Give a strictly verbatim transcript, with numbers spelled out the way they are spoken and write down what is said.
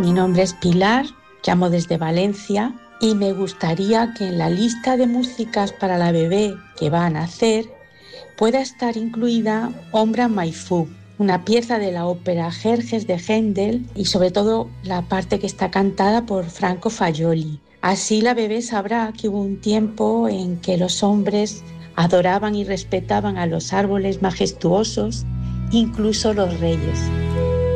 Mi nombre es Pilar, llamo desde Valencia y me gustaría que en la lista de músicas para la bebé que va a nacer pueda estar incluida Ombra Mai Fu, una pieza de la ópera Jerjes de Händel y sobre todo la parte que está cantada por Franco Fagioli. Así la bebé sabrá que hubo un tiempo en que los hombres adoraban y respetaban a los árboles majestuosos, incluso los reyes.